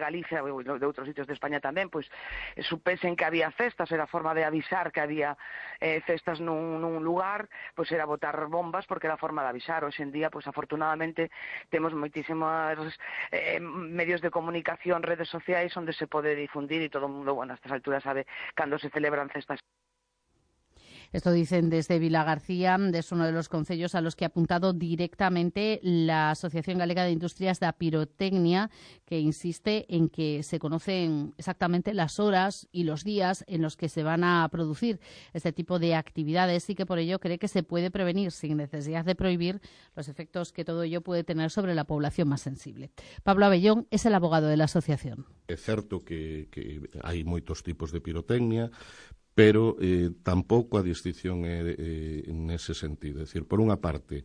Galicia e de outros sitios de España tamén, pois supesen que había festas, era a forma de avisar que había festas nun lugar, pois era botar bombas porque era a forma de avisar. Hoxe en día, pois afortunadamente, temos moitísimos medios de comunicación, redes sociais onde se pode difundir e todo o mundo, bueno, a estas alturas sabe cando se celebran festas. Esto dicen desde Vilagarcía, es uno de los concellos a los que ha apuntado directamente la Asociación Galega de Industrias da Pirotecnia, que insiste en que se conocen exactamente las horas y los días en los que se van a producir este tipo de actividades y que por ello cree que se puede prevenir sin necesidad de prohibir los efectos que todo ello puede tener sobre la población más sensible. Pablo Abellón es el abogado de la asociación. É certo que hai moitos tipos de pirotecnia, pero tampouco a distinción é nese sentido. É dicir, por unha parte,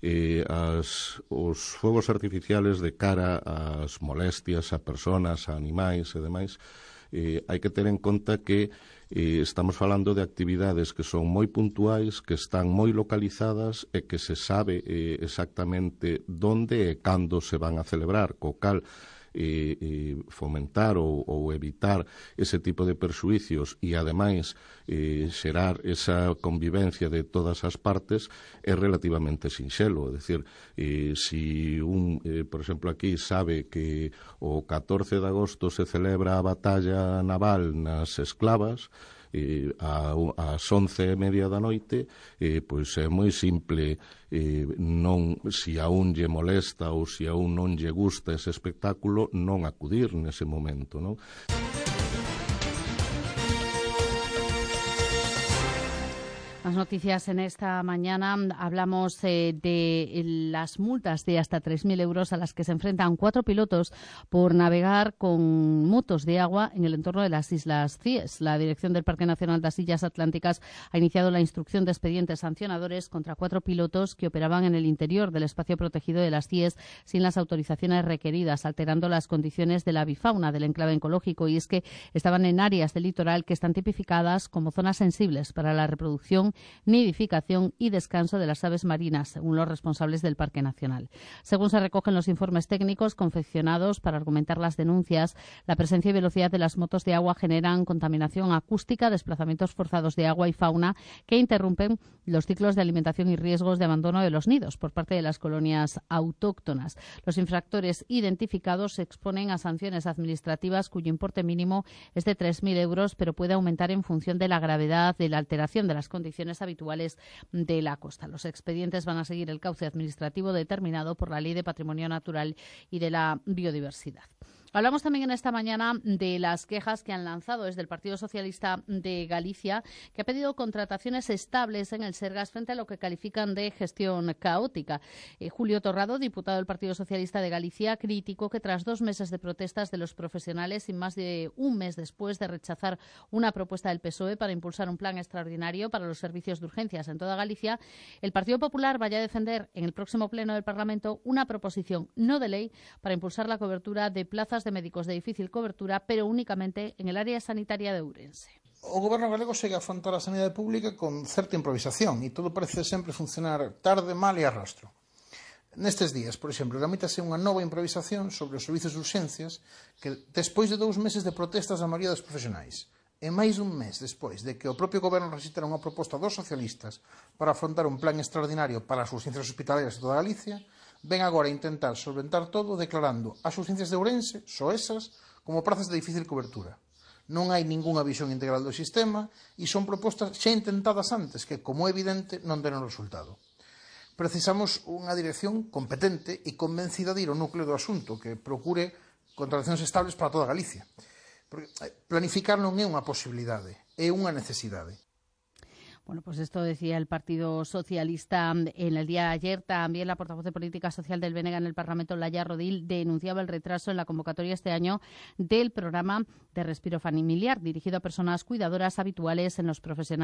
os fogos artificiales de cara ás molestias a persoas, a animais e demais, hai que ter en conta que estamos falando de actividades que son moi puntuais, que están moi localizadas e que se sabe exactamente onde e cando se van a celebrar, co cal fomentar ou evitar ese tipo de perxuicios e, ademais, xerar esa convivencia de todas as partes é relativamente sinxelo. É dicir, si por exemplo, aquí sabe que o 14 de agosto se celebra a batalla naval nas Esclavas, ás 11:30 da noite, pois é moi simple, non, se a un lle molesta ou se a un non lle gusta ese espectáculo, non acudir nese momento, non? Más noticias en esta mañana. Hablamos de las multas de hasta 3.000 euros a las que se enfrentan 4 pilotos por navegar con motos de agua en el entorno de las Islas Cíes. La Dirección del Parque Nacional das Illas Atlánticas ha iniciado la instrucción de expedientes sancionadores contra 4 pilotos que operaban en el interior del espacio protegido de las Cíes sin las autorizaciones requeridas, alterando las condiciones de la avifauna del enclave ecológico. Y es que estaban en áreas del litoral que están tipificadas como zonas sensibles para la reproducción, nidificación y descanso de las aves marinas, según los responsables del Parque Nacional. Según se recogen los informes técnicos confeccionados para argumentar las denuncias, la presencia y velocidad de las motos de agua generan contaminación acústica, desplazamientos forzados de agua y fauna que interrumpen los ciclos de alimentación y riesgos de abandono de los nidos por parte de las colonias autóctonas. Los infractores identificados se exponen a sanciones administrativas cuyo importe mínimo es de 3.000 euros, pero puede aumentar en función de la gravedad de la alteración de las condiciones habituales de la costa. Los expedientes van a seguir el cauce administrativo determinado por la Ley de Patrimonio Natural y de la Biodiversidad. Hablamos también en esta mañana de las quejas que han lanzado desde el Partido Socialista de Galicia, que ha pedido contrataciones estables en el Sergas frente a lo que califican de gestión caótica. Julio Torrado, diputado del Partido Socialista de Galicia, criticó que tras 2 meses de protestas de los profesionales y más de un mes después de rechazar una propuesta del PSOE para impulsar un plan extraordinario para los servicios de urgencias en toda Galicia, el Partido Popular vaya a defender en el próximo pleno del Parlamento una proposición no de ley para impulsar la cobertura de plazas de médicos de difícil cobertura, pero únicamente en el área sanitaria de Ourense. O goberno galego segue a afrontar a sanidade pública con certa improvisación e todo parece sempre funcionar tarde, mal e a rastro. Nestes días, por exemplo, tramítase unha nova improvisación sobre os servicios de urxencias que, despois de 2 meses de protestas da maioría dos profesionais, e máis dun mes despois de que o propio goberno rexistara unha proposta dos socialistas para afrontar un plan extraordinario para as urxencias hospitalarias de toda Galicia, ven agora a intentar solventar todo declarando as urxencias de Ourense, só esas, como prazas de difícil cobertura. Non hai ningunha visión integral do sistema e son propostas xa intentadas antes que, como é evidente, non deron resultado. Precisamos unha dirección competente e convencida de ir ao núcleo do asunto que procure contratacións estables para toda Galicia. Porque planificar non é unha posibilidade, é unha necesidade. Bueno, pues esto decía el Partido Socialista en el día de ayer. También la portavoz de Política Social del BNG en el Parlamento, Laia Rodil, denunciaba el retraso en la convocatoria este año del programa de respiro familiar dirigido a personas cuidadoras habituales en los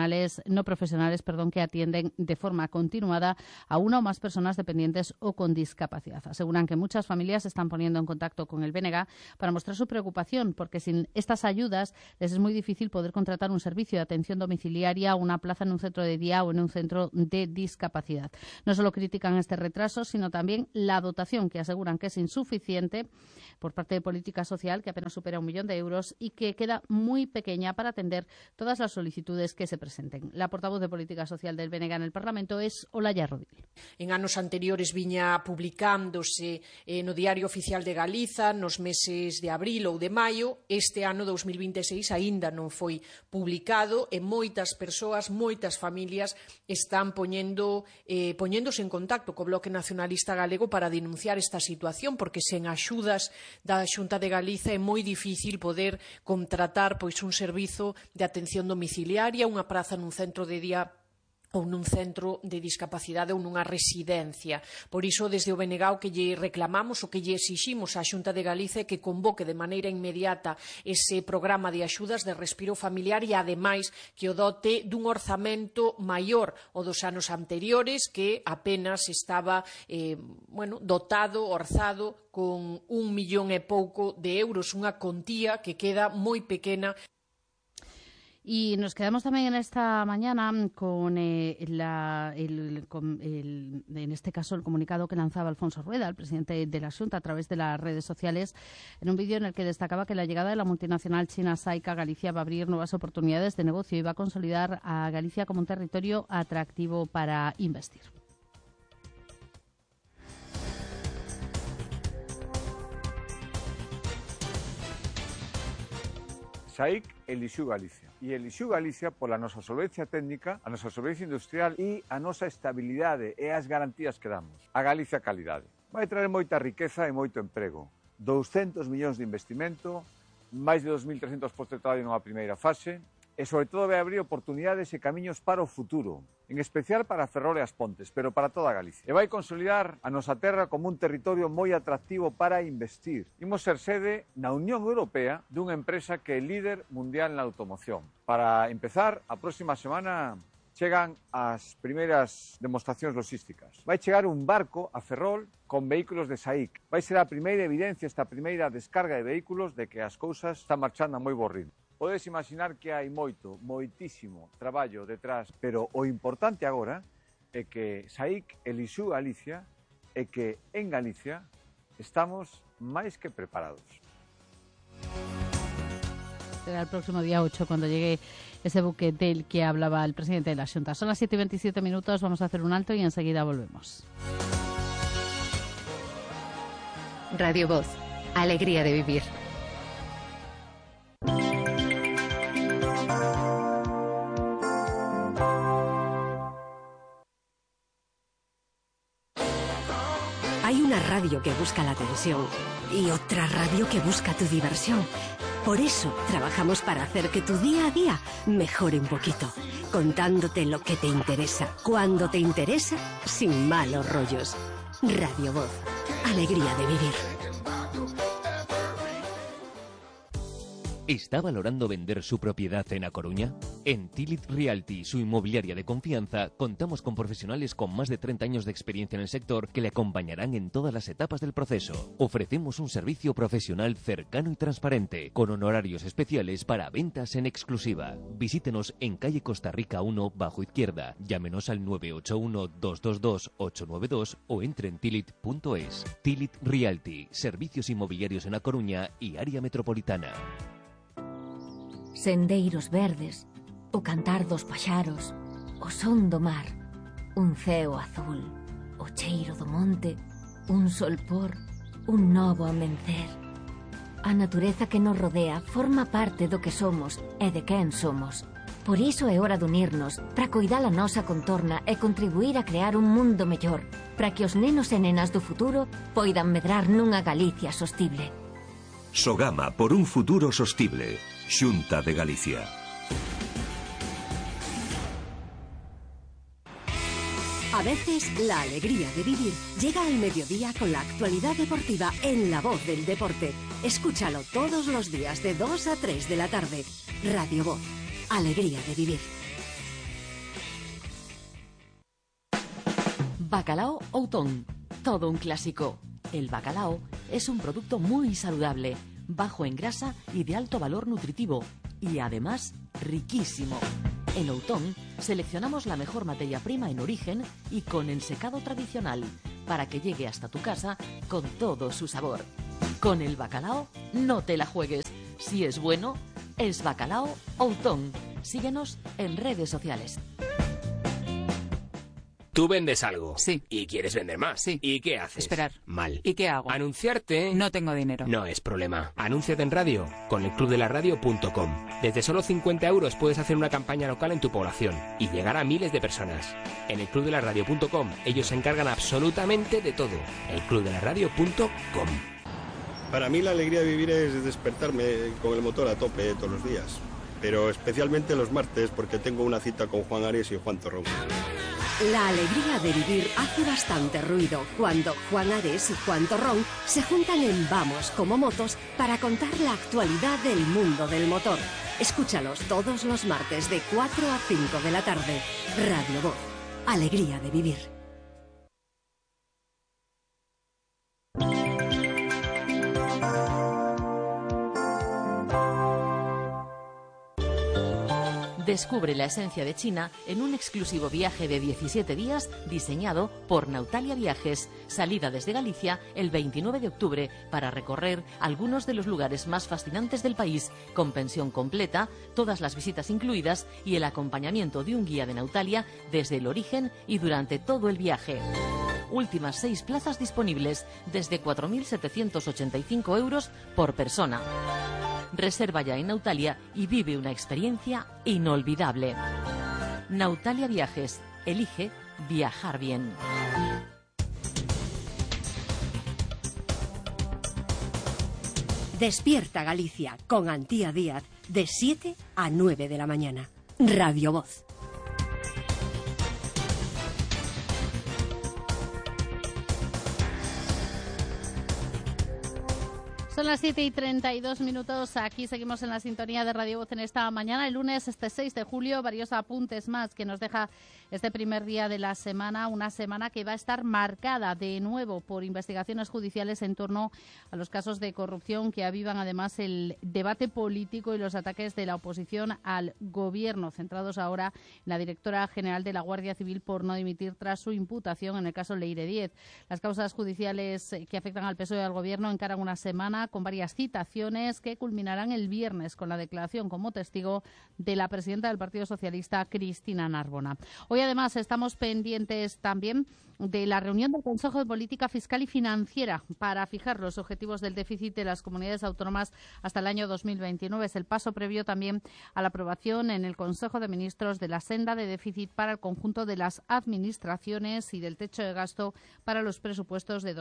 no profesionales que atienden de forma continuada a una o más personas dependientes o con discapacidad. Aseguran que muchas familias se están poniendo en contacto con el BNG para mostrar su preocupación porque sin estas ayudas les es muy difícil poder contratar un servicio de atención domiciliaria o una plaza en un centro de día o en un centro de discapacidad. No solo critican este retraso, sino también la dotación, que aseguran que es insuficiente por parte de Política Social, que apenas supera 1 millón de euros y que queda muy pequeña para atender todas las solicitudes que se presenten. La portavoz de Política Social del BNG en el Parlamento es Olaya Rodil. En anos anteriores viña publicándose no Diario Oficial de Galiza nos meses de abril ou de maio. Este ano 2026 aínda non foi publicado e moitas persoas, moitas familias están poñéndose en contacto co Bloque Nacionalista Galego para denunciar esta situación, porque sen axudas da Xunta de Galiza é moi difícil poder contratar un servizo de atención domiciliaria, unha praza nun centro de día ou nun centro de discapacidade ou nunha residencia. Por iso, desde o BNG, o que lle reclamamos, o que lle exiximos á Xunta de Galiza é que convoque de maneira inmediata ese programa de axudas de respiro familiar e, ademais, que o dote dun orzamento maior ao dos anos anteriores, que apenas estaba dotado, orzado, con 1 millón e pouco de euros, unha contía que queda moi pequena. Y nos quedamos también en esta mañana con, en este caso, el comunicado que lanzaba Alfonso Rueda, el presidente de la Xunta, a través de las redes sociales, en un vídeo en el que destacaba que la llegada de la multinacional china SAIC a Galicia va a abrir nuevas oportunidades de negocio y va a consolidar a Galicia como un territorio atractivo para investir. SAIC elixiu Galicia. E elixiu Galicia pola nosa solvencia técnica, a nosa solvencia industrial e a nosa estabilidade e as garantías que damos. A Galicia calidade. Vai traer moita riqueza e moito emprego. 200 millóns de investimento, máis de 2.300 postos de traballo nunha primeira fase, e, sobre todo, vai abrir oportunidades e camiños para o futuro, en especial para Ferrol e as Pontes, pero para toda Galicia. E vai consolidar a nosa terra como un territorio moi atractivo para investir. Imos ser sede na Unión Europea dunha empresa que é líder mundial na automoción. Para empezar, a próxima semana chegan as primeiras demostracións logísticas. Vai chegar un barco a Ferrol con vehículos de SAIC. Vai ser a primeira evidencia, esta primeira descarga de vehículos de que as cousas están marchando a moi bo ritmo. Podes imaginar que hai moitísimo traballo detrás, pero o importante agora é que SAIC elixiu Galicia e que en Galicia estamos máis que preparados. Será el próximo día 8 cuando llegue ese buque del que hablaba el presidente de la Xunta. Son las 7:27, vamos a hacer un alto y enseguida volvemos. Radio Voz, alegría de vivir. Hay una radio que busca la atención y otra radio que busca tu diversión. Por eso trabajamos para hacer que tu día a día mejore un poquito, contándote lo que te interesa, cuando te interesa, sin malos rollos. Radio Voz, alegría de vivir. ¿Está valorando vender su propiedad en A Coruña? En Tilit Realty, su inmobiliaria de confianza, contamos con profesionales con más de 30 años de experiencia en el sector que le acompañarán en todas las etapas del proceso. Ofrecemos un servicio profesional cercano y transparente, con honorarios especiales para ventas en exclusiva. Visítenos en calle Costa Rica 1, bajo izquierda. Llámenos al 981-222-892 o entre en tilit.es. Tilit Realty, servicios inmobiliarios en A Coruña y área metropolitana. Sendeiros verdes, o cantar dos paxaros, o son do mar, un ceo azul, o cheiro do monte, un solpor, un novo amencer. A natureza que nos rodea forma parte do que somos e de quen somos. Por iso é hora de unirnos para coidar a nosa contorna e contribuir a crear un mundo mellor, para que os nenos e nenas do futuro poidan medrar nunha Galicia sostible. Sogama por un futuro sostible. Xunta de Galicia. A veces la alegría de vivir llega al mediodía con la actualidad deportiva en La Voz del Deporte. Escúchalo todos los días de 2 a 3 de la tarde. Radio Voz, alegría de vivir. Bacalao Outón, todo un clásico. El bacalao es un producto muy saludable, bajo en grasa y de alto valor nutritivo, y además riquísimo. En Outón seleccionamos la mejor materia prima en origen y con ensecado tradicional para que llegue hasta tu casa con todo su sabor. Con el bacalao no te la juegues. Si es bueno, es Bacalao Outón. Síguenos en redes sociales. Tú vendes algo. Sí. Y quieres vender más. Sí. ¿Y qué haces? Esperar. Mal. ¿Y qué hago? Anunciarte. No tengo dinero. No es problema. Anúnciate en radio con elclubdelaradio.com. Desde solo 50 euros puedes hacer una campaña local en tu población y llegar a miles de personas. En elclubdelaradio.com ellos se encargan absolutamente de todo. elclubdelaradio.com. Para mí la alegría de vivir es despertarme con el motor a tope todos los días. Pero especialmente los martes porque tengo una cita con Juan Ares y Juan Torrón. La alegría de vivir hace bastante ruido cuando Juan Ares y Juan Torrón se juntan en Vamos como Motos para contar la actualidad del mundo del motor. Escúchalos todos los martes de 4 a 5 de la tarde. Radio Voz. Alegría de vivir. Descubre la esencia de China en un exclusivo viaje de 17 días diseñado por Nautalia Viajes. Salida desde Galicia el 29 de octubre para recorrer algunos de los lugares más fascinantes del país, con pensión completa, todas las visitas incluidas y el acompañamiento de un guía de Nautalia desde el origen y durante todo el viaje. Últimas 6 plazas disponibles desde 4.785 euros por persona. Reserva ya en Nautalia y vive una experiencia inolvidable. Nautalia Viajes. Elige viajar bien. Despierta Galicia con Antía Díaz de 7 a 9 de la mañana. Radio Voz. Son las 7:32. Aquí seguimos en la sintonía de Radio Voz en esta mañana. El lunes, 6 de julio, varios apuntes más que nos deja este primer día de la semana. Una semana que va a estar marcada de nuevo por investigaciones judiciales en torno a los casos de corrupción que avivan además el debate político y los ataques de la oposición al gobierno, centrados ahora en la directora general de la Guardia Civil por no dimitir tras su imputación en el caso Leire 10. Las causas judiciales que afectan al PSOE y al gobierno encaran una semana con varias citaciones que culminarán el viernes con la declaración como testigo de la presidenta del Partido Socialista, Cristina Narbona. Hoy, además, estamos pendientes también de la reunión del Consejo de Política Fiscal y Financiera para fijar los objetivos del déficit de las comunidades autónomas hasta el año 2029. Es el paso previo también a la aprobación en el Consejo de Ministros de la senda de déficit para el conjunto de las administraciones y del techo de gasto para los presupuestos de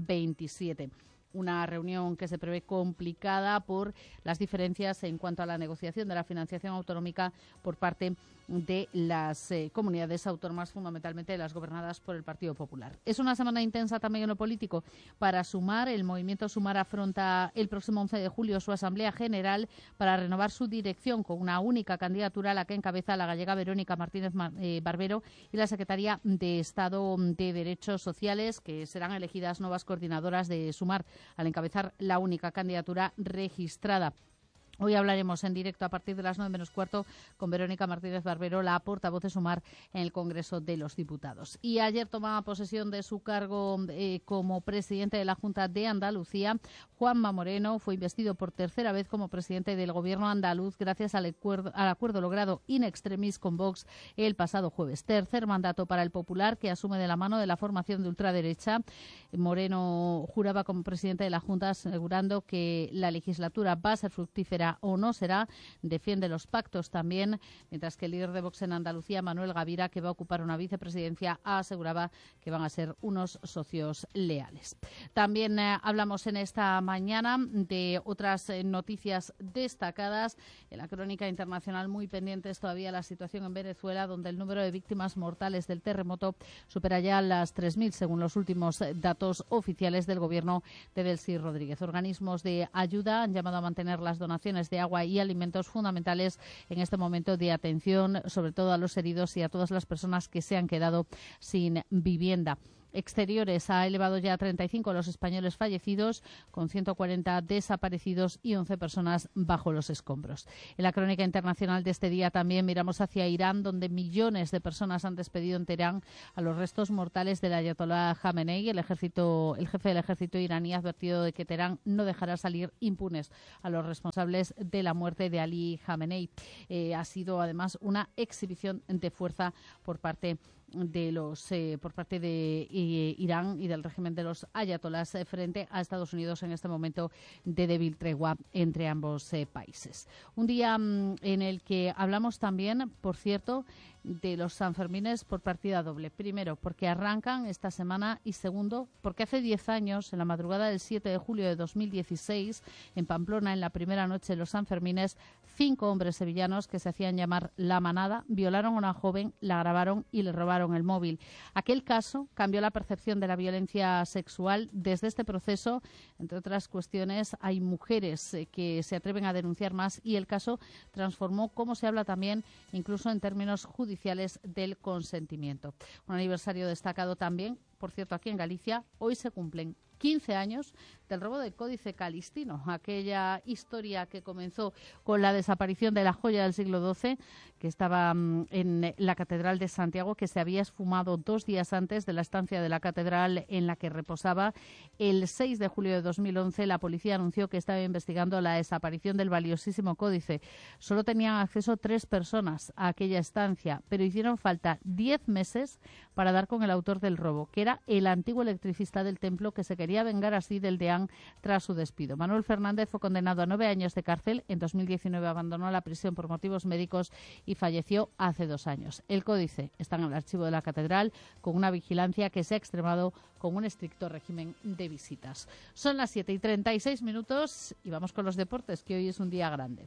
2027. Una reunión que se prevé complicada por las diferencias en cuanto a la negociación de la financiación autonómica por parte de las comunidades autónomas, fundamentalmente las gobernadas por el Partido Popular. Es una semana intensa también en lo político. Para Sumar, el movimiento Sumar afronta el próximo 11 de julio su Asamblea General para renovar su dirección con una única candidatura, la que encabeza la gallega Verónica Martínez Barbero, y la Secretaría de Estado de Derechos Sociales, que serán elegidas nuevas coordinadoras de Sumar al encabezar la única candidatura registrada. Hoy hablaremos en directo a partir de las 9 menos cuarto con Verónica Martínez Barbero, la portavoz de Sumar en el Congreso de los Diputados. Y ayer tomaba posesión de su cargo como presidente de la Junta de Andalucía. Juanma Moreno fue investido por tercera vez como presidente del Gobierno andaluz gracias al acuerdo logrado in extremis con Vox el pasado jueves. Tercer mandato para el Popular, que asume de la mano de la formación de ultraderecha. Moreno juraba como presidente de la Junta asegurando que la legislatura va a ser fructífera o no será, defiende los pactos también, mientras que el líder de Vox en Andalucía, Manuel Gavira, que va a ocupar una vicepresidencia, aseguraba que van a ser unos socios leales. También hablamos en esta mañana de otras noticias destacadas. En la crónica internacional, muy pendientes todavía la situación en Venezuela, donde el número de víctimas mortales del terremoto supera ya las 3.000, según los últimos datos oficiales del gobierno de Delcy Rodríguez. Organismos de ayuda han llamado a mantener las donaciones de agua y alimentos fundamentales en este momento de atención, sobre todo a los heridos y a todas las personas que se han quedado sin vivienda. exteriores ha elevado ya a 35 los españoles fallecidos, con 140 desaparecidos y 11 personas bajo los escombros. En la crónica internacional de este día también miramos hacia Irán, donde millones de personas han despedido en Teherán a los restos mortales del ayatolá Jamenei. El jefe del ejército iraní ha advertido de que Teherán no dejará salir impunes a los responsables de la muerte de Ali Jamenei. Ha sido además una exhibición de fuerza por parte de Irán y del régimen de los ayatolás frente a Estados Unidos en este momento de débil tregua entre ambos países. Un día en el que hablamos también, por cierto, de los Sanfermines por partida doble. Primero, porque arrancan esta semana, y segundo, porque hace 10 años, en la madrugada del 7 de julio de 2016, en Pamplona, en la primera noche de los Sanfermines, 5 hombres sevillanos que se hacían llamar La Manada violaron a una joven, la grabaron y le robaron el móvil. Aquel caso cambió la percepción de la violencia sexual. Desde este proceso, entre otras cuestiones, hay mujeres que se atreven a denunciar más, y el caso transformó cómo se habla también, incluso en términos judiciales, del consentimiento. Un aniversario destacado también, por cierto, aquí en Galicia. Hoy se cumplen 15 años del robo del Códice Calistino, aquella historia que comenzó con la desaparición de la joya del siglo XII, que estaba en la Catedral de Santiago, que se había esfumado 2 días antes de la estancia de la catedral en la que reposaba. El 6 de julio de 2011 la policía anunció que estaba investigando la desaparición del valiosísimo códice. Solo tenían acceso 3 personas a aquella estancia, pero hicieron falta 10 meses para dar con el autor del robo, que era el antiguo electricista del templo, que se quería vengar así del deán tras su despido. Manuel Fernández fue condenado a 9 años de cárcel. En 2019 abandonó la prisión por motivos médicos y falleció hace 2 años. El códice está en el archivo de la catedral, con una vigilancia que se ha extremado con un estricto régimen de visitas. Son las 7:36 y vamos con los deportes, que hoy es un día grande.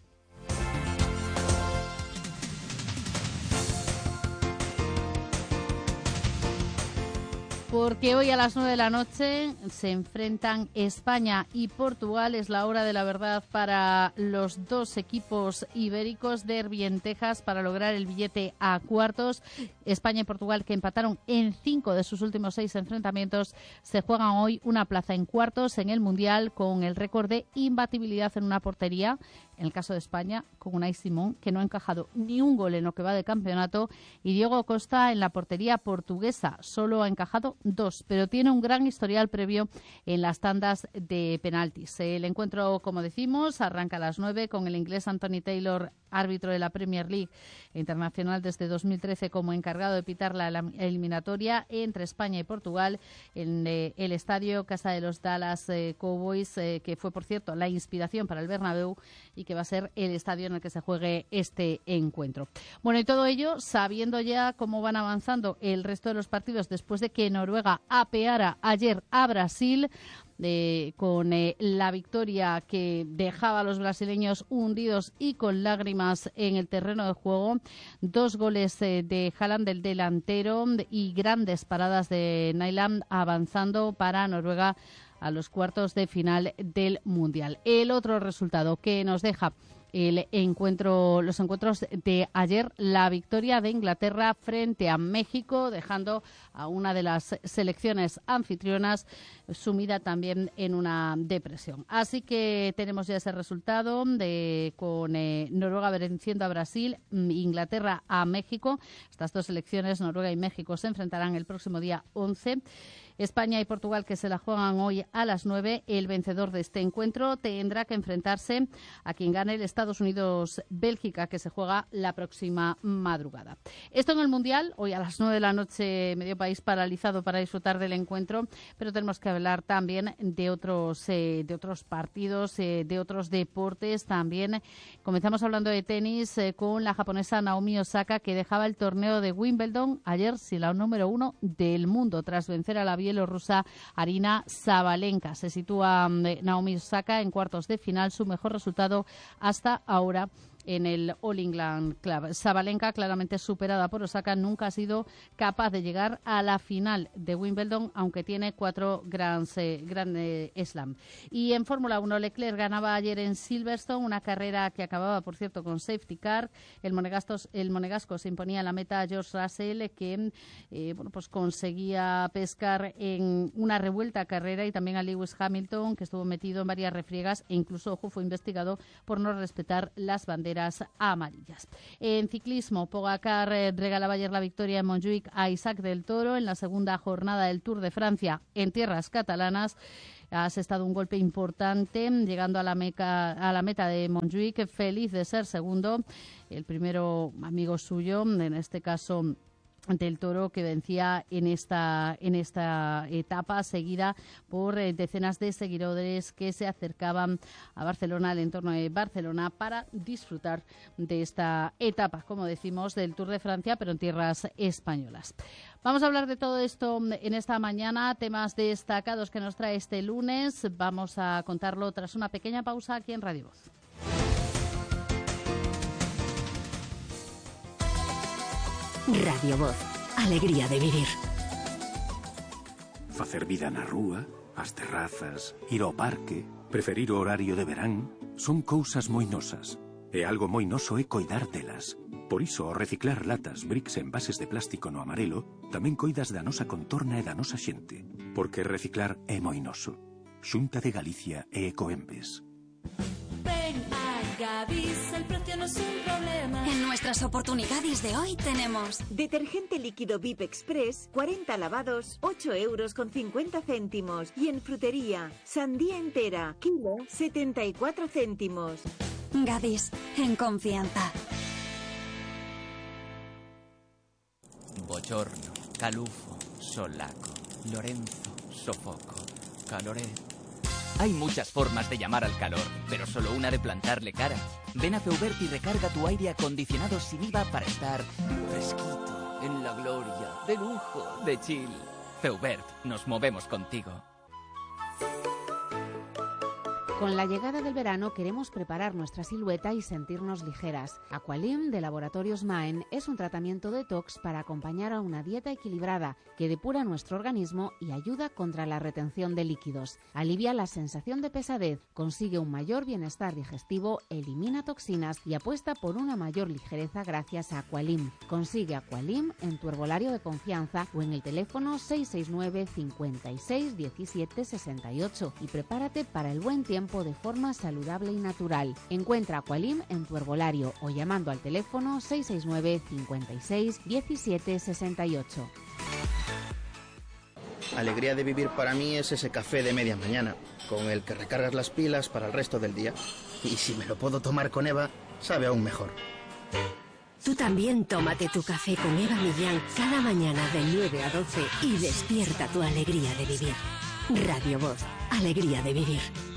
Porque hoy a las 9 de la noche se enfrentan España y Portugal. Es la hora de la verdad para los 2 equipos ibéricos. Derbi en Texas para lograr el billete a cuartos. España y Portugal, que empataron en 5 de sus últimos 6 enfrentamientos, se juegan hoy una plaza en cuartos en el Mundial, con el récord de imbatibilidad en una portería. En el caso de España, con Unai Simón, que no ha encajado ni un gol en lo que va de campeonato, y Diego Costa en la portería portuguesa. Solo ha encajado 2, pero tiene un gran historial previo en las tandas de penaltis. El encuentro, como decimos, arranca a las 9 con el inglés Anthony Taylor, árbitro de la Premier League internacional desde 2013, como encargado de pitar la eliminatoria entre España y Portugal en el estadio Casa de los Dallas Cowboys, que fue, por cierto, la inspiración para el Bernabéu y que va a ser el estadio en el que se juegue este encuentro. Bueno, y todo ello sabiendo ya cómo van avanzando el resto de los partidos después de que Noruega apeara ayer a Brasil, con la victoria que dejaba a los brasileños hundidos y con lágrimas en el terreno de juego. 2 goles de Haaland, del delantero, y grandes paradas de Nyland, avanzando para Noruega a los cuartos de final del Mundial. El otro resultado que nos deja los encuentros de ayer, la victoria de Inglaterra frente a México, dejando a una de las selecciones anfitrionas sumida también en una depresión. Así que tenemos ya ese resultado con Noruega venciendo a Brasil, Inglaterra a México. Estas 2 selecciones, Noruega y México, se enfrentarán el próximo día 11. España y Portugal, que se la juegan hoy a las 9. El vencedor de este encuentro tendrá que enfrentarse a quien gane el Estados Unidos-Bélgica, que se juega la próxima madrugada. Esto en el Mundial, hoy a las 9 de la noche, medio país paralizado para disfrutar del encuentro, pero tenemos que hablar también de otros partidos, de otros deportes también. Comenzamos hablando de tenis con la japonesa Naomi Osaka, que dejaba el torneo de Wimbledon ayer sin la número 1 del mundo, tras vencer a la bielorrusa Arina Sabalenka. Se sitúa Naomi Osaka en cuartos de final, su mejor resultado hasta ahora en el All England Club. Sabalenka, claramente superada por Osaka, nunca ha sido capaz de llegar a la final de Wimbledon, aunque tiene 4 Grand Slam. Y en Fórmula 1, Leclerc ganaba ayer en Silverstone, una carrera que acababa, por cierto, con safety car. El monegasco se imponía en la meta a George Russell, que pues conseguía pescar en una revuelta carrera, y también a Lewis Hamilton, que estuvo metido en varias refriegas e incluso, ojo, fue investigado por no respetar las banderas amarillas. En ciclismo, Pogacar regalaba ayer la victoria en Montjuic a Isaac del Toro en la segunda jornada del Tour de Francia en tierras catalanas. Ha asestado un golpe importante, llegando a la meta de Montjuic, feliz de ser segundo. El primero amigo suyo, en este caso del Toro, que vencía en esta etapa, seguida por decenas de seguidores que se acercaban a Barcelona, al entorno de Barcelona, para disfrutar de esta etapa, como decimos, del Tour de Francia, pero en tierras españolas. Vamos a hablar de todo esto en esta mañana, temas destacados que nos trae este lunes. Vamos a contarlo tras una pequeña pausa aquí en Radio Voz. Radio Voz, alegría de vivir. Facer vida na rúa, as terrazas, ir ao parque, preferir o horario de verán, son cousas moi nosas. E algo moi noso é coidar delas. Por iso, ao reciclar latas, bricks e envases de plástico no amarelo, tamén coidas da nosa contorna e da nosa xente. Porque reciclar é moi noso. Xunta de Galicia e Ecoembes. Gadis, el precio no es un problema. En nuestras oportunidades de hoy tenemos detergente líquido VIP Express, 40 lavados, 8,50 €. Y en frutería, sandía entera, kilo, 74 céntimos. Gadis, en confianza. Bochorno, calufo, solaco, Lorenzo, sofoco, caloret. Hay muchas formas de llamar al calor, pero solo una de plantarle cara. Ven a Feubert y recarga tu aire acondicionado sin IVA para estar fresquito, en la gloria, de lujo, de chill. Feubert, nos movemos contigo. Con la llegada del verano queremos preparar nuestra silueta y sentirnos ligeras. Aqualim de Laboratorios Maen es un tratamiento detox para acompañar a una dieta equilibrada que depura nuestro organismo y ayuda contra la retención de líquidos. Alivia la sensación de pesadez, consigue un mayor bienestar digestivo, elimina toxinas y apuesta por una mayor ligereza gracias a Aqualim. Consigue Aqualim en tu herbolario de confianza o en el teléfono 669 56 17 68 y prepárate para el buen tiempo de forma saludable y natural. Encuentra Aqualim en tu herbolario o llamando al teléfono 669 56 17 68. Alegría de vivir para mí es ese café de media mañana, con el que recargas las pilas para el resto del día. Y si me lo puedo tomar con Eva, sabe aún mejor. Tú también tómate tu café con Eva Millán cada mañana de 9 a 12 y despierta tu alegría de vivir. Radio Voz, alegría de vivir.